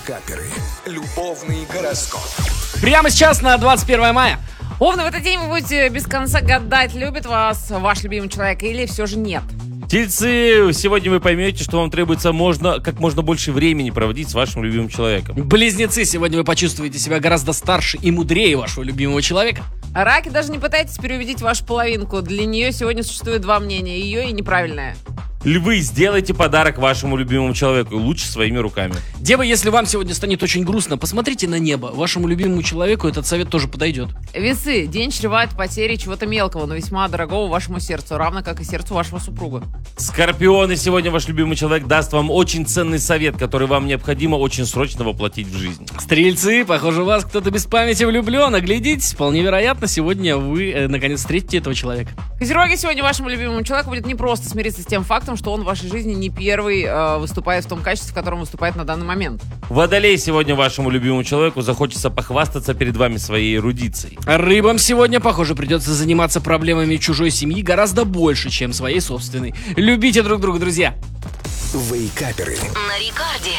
Вейкаперы. Любовный гороскоп. Прямо сейчас на 21 мая. Овны, в этот день вы будете без конца гадать, любит вас ваш любимый человек или все же нет. Тельцы, сегодня вы поймете, что вам требуется как можно больше времени проводить с вашим любимым человеком. Близнецы, сегодня вы почувствуете себя гораздо старше и мудрее вашего любимого человека. Раки, даже не пытайтесь переубедить вашу половинку. Для нее сегодня существует два мнения, ее и неправильное. Львы, сделайте подарок вашему любимому человеку, лучше своими руками. Девы, если вам сегодня станет очень грустно, посмотрите на небо. Вашему любимому человеку этот совет тоже подойдет. Весы, день чреват потерей чего-то мелкого, но весьма дорогого вашему сердцу, равно как и сердцу вашего супруга. Скорпионы, сегодня ваш любимый человек даст вам очень ценный совет, который вам необходимо очень срочно воплотить в жизнь. Стрельцы, похоже, в вас кто-то без памяти влюблен. Оглядитесь, вполне вероятно, сегодня вы наконец встретите этого человека. Козероги, сегодня вашему любимому человеку будет непросто смириться с тем фактом, что он в вашей жизни не первый выступает в том качестве, в котором выступает на данный момент. Водолей, сегодня вашему любимому человеку захочется похвастаться перед вами своей эрудицией. Рыбам сегодня, похоже, придется заниматься проблемами чужой семьи гораздо больше, чем своей собственной. Любите друг друга, друзья. Вейкаперы. На рекорде.